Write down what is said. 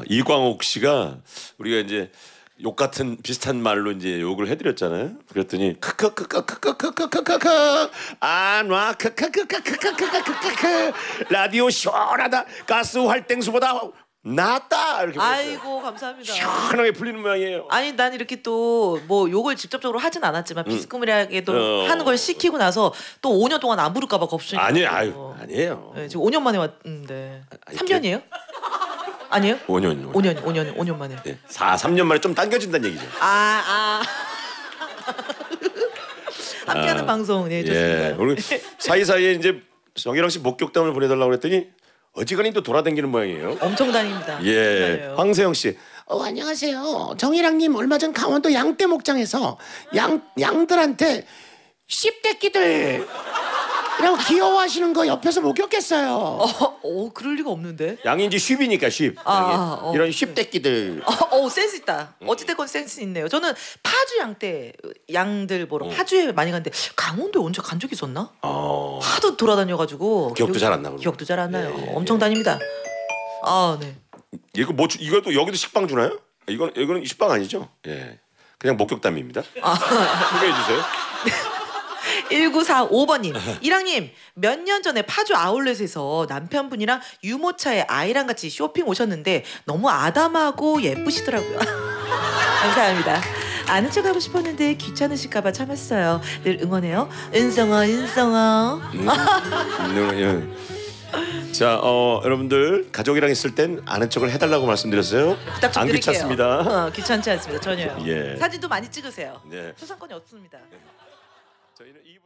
이광옥 씨가 우리가 이제 욕 같은 비슷한 말로 이제 욕을 해드렸잖아요. 그랬더니 크크크크크크크크크크 안와 크크크크크크크크크 라디오 시원하다 가스 활땡수보다 낫다 이렇게. 아이고 감사합니다. 시원하게 풀리는 모양이에요. 아니 난 이렇게 또 뭐 욕을 직접적으로 하진 않았지만 비스무리하게도 하는 걸 시키고 나서 또 5년 동안 안 부를까봐 겁주니까. 아니에요, 아니에요. 네, 지금 5년 만에 왔는데 3년이에요? 아니에요? 5년 만에. 네. 3년 만에 좀 당겨진다는 얘기죠. 함께하는 방송 네 좋습니다. 예, 우리 사이사이에 이제 정희랑 씨 목격담을 보내달라고 그랬더니 어지간히 또 돌아다니는 모양이에요. 엄청 다닙니다. 예, 황세영 씨. 안녕하세요. 정희랑님 얼마 전 강원도 양떼 목장에서 양들한테 씹대끼들 이라고 귀여워하시는 거 옆에서 목격했어요. 그럴 리가 없는데. 양인지 쉽이니까 쉽. 이런 쉽대끼들. 센스 있다. 어찌됐건 센스 있네요. 저는 파주 양들 보러 파주에 많이 갔는데 강원도에 언제 간 적이 있었나? 하도 돌아다녀가지고 기억도 잘 안 나고. 기억도 잘 안 나요. 엄청 다닙니다. 네. 이것도 여기도 식빵 주나요? 이거는 식빵 아니죠? 예, 그냥 목격담입니다. 소개해 주세요. 1945번님 이랑님 몇 년 전에 파주 아울렛에서 남편분이랑 유모차에 아이랑 같이 쇼핑 오셨는데 너무 아담하고 예쁘시더라고요. 감사합니다. 아는 척하고 싶었는데 귀찮으실까봐 참았어요. 늘 응원해요. 은성아. 자, 여러분들 가족이랑 있을 땐 아는 척을 해달라고 말씀드렸어요. 부탁 좀 안 드릴게요. 귀찮습니다. 귀찮지 않습니다. 전혀요. 예. 사진도 많이 찍으세요. 네. 초상권이 없습니다. 저희는 2부